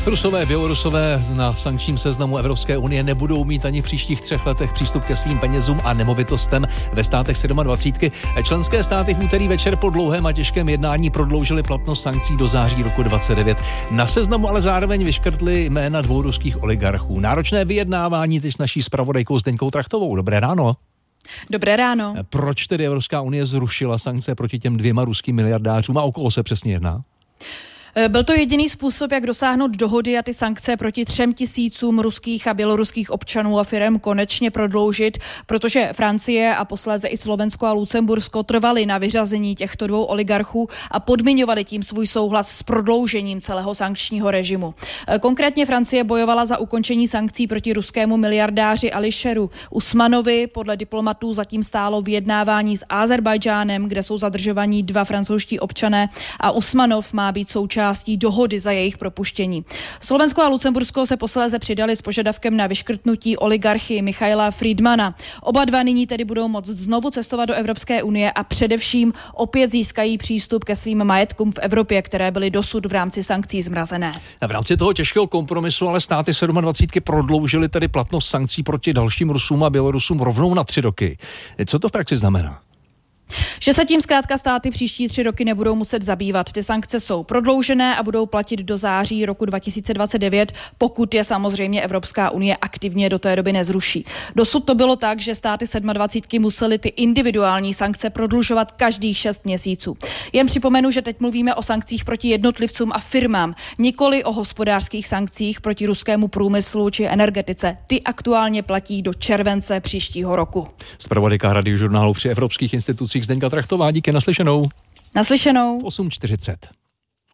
Rusové, Bělorusové na sankčním seznamu Evropské unie nebudou mít ani v příštích 3 letech přístup ke svým penězům a nemovitostem ve státech 27. Členské státy v úterý večer po dlouhém a těžkém jednání prodloužily platnost sankcí do září roku 2029. Na seznamu ale zároveň vyškrtli jména 2 ruských oligarchů. Náročné vyjednávání teď s naší zpravodajkou Zdeňkou Trachtovou. Dobré ráno. Dobré ráno. Proč tedy Evropská unie zrušila sankce proti těm 2 ruským miliardářům a o koho se přesně jedná? Byl to jediný způsob, jak dosáhnout dohody a ty sankce proti 3 000 ruských a běloruských občanů a firem konečně prodloužit, protože Francie a posléze i Slovensko a Lucembursko trvali na vyřazení těchto 2 oligarchů a podmiňovali tím svůj souhlas s prodloužením celého sankčního režimu. Konkrétně Francie bojovala za ukončení sankcí proti ruskému miliardáři Alisheru Usmanovi. Podle diplomatů zatím stálo vyjednávání s Azerbajdžánem, kde jsou zadržovaní 2 francouzští občané a Usmanov má být součástí dohody za jejich propuštění. Slovensko a Lucembursko se posléze přidali s požadavkem na vyškrtnutí oligarchy Michaela Friedmana. Oba 2 nyní tedy budou moct znovu cestovat do Evropské unie a především opět získají přístup ke svým majetkům v Evropě, které byly dosud v rámci sankcí zmrazené. V rámci toho těžkého kompromisu ale státy 27 prodloužily tedy platnost sankcí proti dalším Rusům a Bělorusům rovnou na 3 roky. Co to v praxi znamená? Že se tím zkrátka státy příští 3 roky nebudou muset zabývat. Ty sankce jsou prodloužené a budou platit do září roku 2029, pokud je samozřejmě Evropská unie aktivně do té doby nezruší. Dosud to bylo tak, že státy 27 musely ty individuální sankce prodlužovat každých 6 měsíců. Jen připomenu, že teď mluvíme o sankcích proti jednotlivcům a firmám, nikoli o hospodářských sankcích proti ruskému průmyslu či energetice. Ty aktuálně platí do července příštího roku. Zpravodajka Radiožurnálu při evropských institucích Zdeňka Trachtová, díky, naslyšenou. Naslyšenou. 8:40.